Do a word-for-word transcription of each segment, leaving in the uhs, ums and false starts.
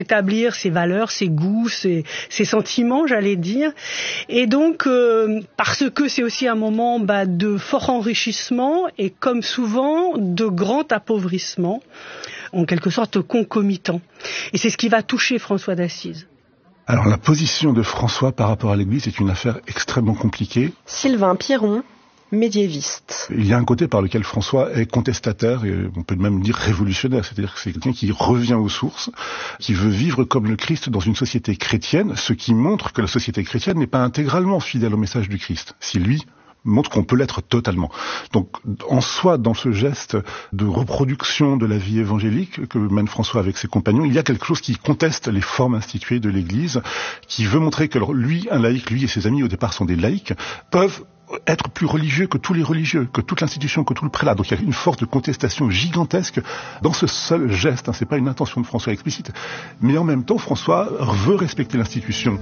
établir ses valeurs, ses goûts, ses, ses sentiments, j'allais dire. Et donc, euh, parce que c'est aussi un moment bah, de fort enrichissement et comme souvent, de grand appauvrissement, en quelque sorte concomitant. Et c'est ce qui va toucher François d'Assise. Alors la position de François par rapport à l'Église est une affaire extrêmement compliquée. Sylvain Piron, médiéviste. Il y a un côté par lequel François est contestataire, et on peut même dire révolutionnaire, c'est-à-dire que c'est quelqu'un qui revient aux sources, qui veut vivre comme le Christ dans une société chrétienne, ce qui montre que la société chrétienne n'est pas intégralement fidèle au message du Christ. Si lui montre qu'on peut l'être totalement. Donc, en soi, dans ce geste de reproduction de la vie évangélique que mène François avec ses compagnons, il y a quelque chose qui conteste les formes instituées de l'Église, qui veut montrer que lui, un laïc, lui et ses amis, au départ sont des laïcs, peuvent être plus religieux que tous les religieux, que toute l'institution, que tout le prélat. Donc il y a une force de contestation gigantesque dans ce seul geste. Hein, c'est pas une intention de François explicite. Mais en même temps, François veut respecter l'institution.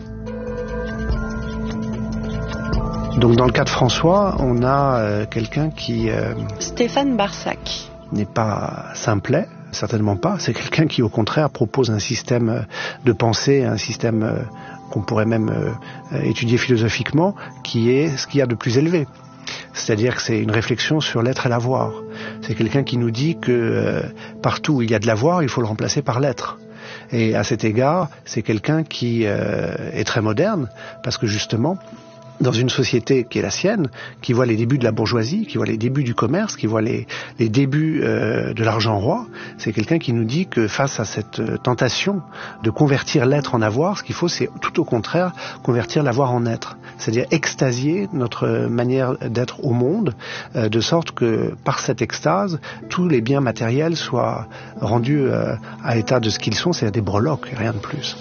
Donc dans le cas de François, on a euh, quelqu'un qui... Euh, Stéphane Barsac. N'est pas simplet, certainement pas. C'est quelqu'un qui, au contraire, propose un système de pensée, un système... Euh, qu'on pourrait même euh, étudier philosophiquement, qui est ce qu'il y a de plus élevé. C'est-à-dire que c'est une réflexion sur l'être et l'avoir. C'est quelqu'un qui nous dit que euh, partout où il y a de l'avoir, il faut le remplacer par l'être. Et à cet égard, c'est quelqu'un qui euh, est très moderne, parce que justement, dans une société qui est la sienne, qui voit les débuts de la bourgeoisie, qui voit les débuts du commerce, qui voit les, les débuts euh, de l'argent roi, c'est quelqu'un qui nous dit que face à cette euh, tentation de convertir l'être en avoir, ce qu'il faut, c'est tout au contraire convertir l'avoir en être. C'est-à-dire extasier notre manière d'être au monde, euh, de sorte que par cette extase, tous les biens matériels soient rendus euh, à l'état de ce qu'ils sont, c'est-à-dire des breloques, rien de plus.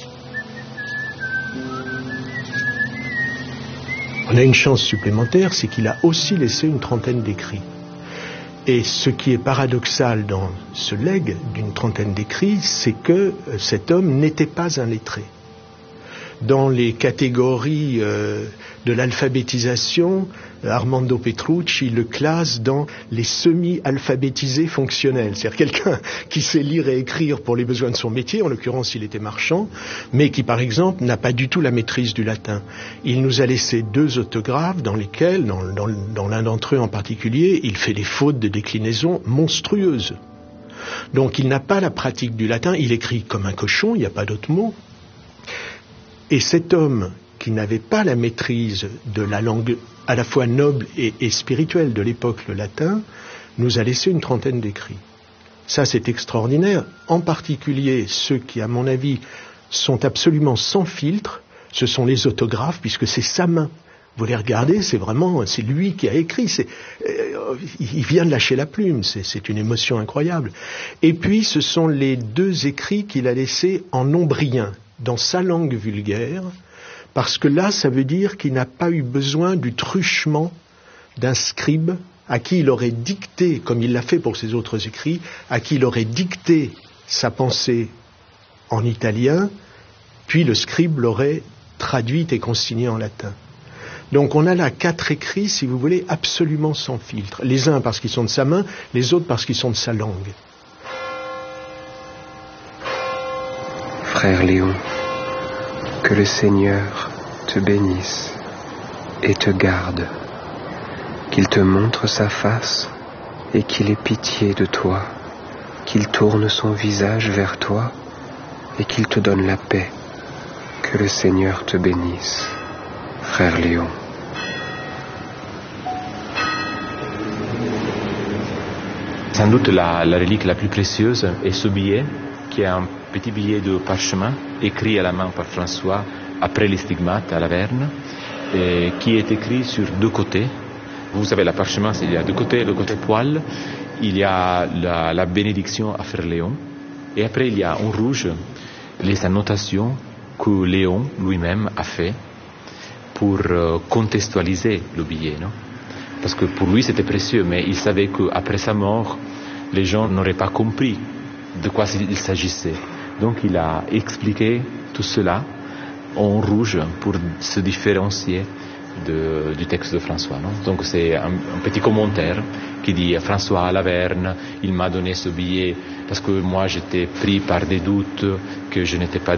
On a une chance supplémentaire, c'est qu'il a aussi laissé une trentaine d'écrits. Et ce qui est paradoxal dans ce legs d'une trentaine d'écrits, c'est que cet homme n'était pas un lettré. Dans les catégories euh, de l'alphabétisation, Armando Petrucci le classe dans les semi-alphabétisés fonctionnels. C'est-à-dire quelqu'un qui sait lire et écrire pour les besoins de son métier, en l'occurrence il était marchand, mais qui par exemple n'a pas du tout la maîtrise du latin. Il nous a laissé deux autographes dans lesquels, dans, dans, dans l'un d'entre eux en particulier, il fait des fautes de déclinaison monstrueuses. Donc il n'a pas la pratique du latin, il écrit comme un cochon, il n'y a pas d'autre mot. Et cet homme qui n'avait pas la maîtrise de la langue à la fois noble et, et spirituelle de l'époque, le latin, nous a laissé une trentaine d'écrits. Ça, c'est extraordinaire. En particulier, ceux qui, à mon avis, sont absolument sans filtre, ce sont les autographes, puisque c'est sa main. Vous les regardez, c'est vraiment, c'est lui qui a écrit. C'est, euh, il vient de lâcher la plume. C'est, c'est une émotion incroyable. Et puis, ce sont les deux écrits qu'il a laissés en ombrien, dans sa langue vulgaire, parce que là, ça veut dire qu'il n'a pas eu besoin du truchement d'un scribe à qui il aurait dicté, comme il l'a fait pour ses autres écrits, à qui il aurait dicté sa pensée en italien, puis le scribe l'aurait traduite et consignée en latin. Donc on a là quatre écrits, si vous voulez, absolument sans filtre. Les uns parce qu'ils sont de sa main, les autres parce qu'ils sont de sa langue. Frère Léon, que le Seigneur te bénisse et te garde, qu'il te montre sa face et qu'il ait pitié de toi, qu'il tourne son visage vers toi et qu'il te donne la paix. Que le Seigneur te bénisse. Frère Léon. Sans doute la, la relique la plus précieuse est ce billet, qui est un petit billet de parchemin écrit à la main par François après les stigmates à Laverne, et qui est écrit sur deux côtés. Vous savez, la parchemin, il y a deux côtés, le côté poil, il y a la, la bénédiction à Frère Léon, et après il y a en rouge les annotations que Léon lui-même a fait pour euh, contextualiser le billet, non? Parce que pour lui c'était précieux, mais il savait qu'après sa mort, les gens n'auraient pas compris de quoi il s'agissait. Donc il a expliqué tout cela en rouge pour se différencier de, du texte de François. Non? Donc c'est un, un petit commentaire qui dit « François à Laverne, il m'a donné ce billet parce que moi j'étais pris par des doutes que je n'étais pas